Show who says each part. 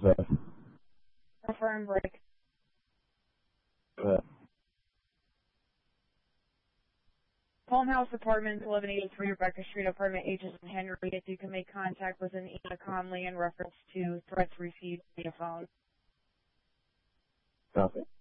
Speaker 1: that?
Speaker 2: Confirm break.
Speaker 1: Go ahead.
Speaker 2: Palm House Apartments, 1183 Rebecca Street, apartment agent Henry. If you can make contact with an Ina Conley in reference to threats received via phone.
Speaker 1: Copy.